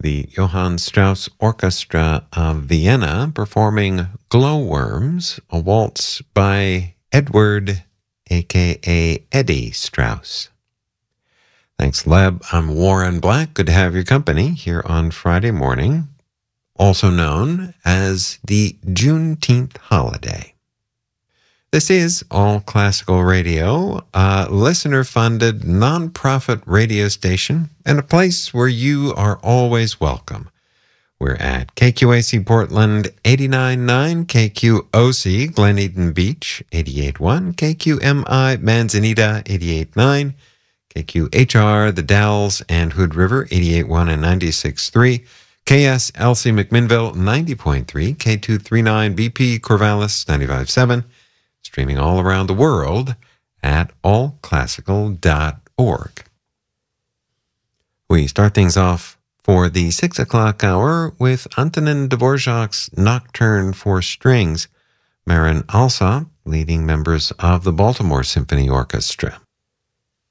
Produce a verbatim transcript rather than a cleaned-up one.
the Johann Strauss Orchestra of Vienna performing Glowworms, a waltz by Edward, a k a. Eddie Strauss. Thanks, Leb. I'm Warren Black. Good to have your company here on Friday morning, also known as the Juneteenth holiday. This is All Classical Radio, a listener-funded nonprofit radio station and a place where you are always welcome. We're at K Q A C Portland eighty-nine point nine, K Q O C Glen Eden Beach eighty-eight point one, K Q M I Manzanita eighty-eight point nine, K Q H R The Dalles and Hood River eighty-eight point one and ninety-six point three, K S L C McMinnville ninety point three, K two thirty-nine B P Corvallis ninety-five point seven, streaming all around the world at all classical dot org. We start things off for the six o'clock hour with Antonin Dvorak's Nocturne for Strings, Marin Alsop leading members of the Baltimore Symphony Orchestra.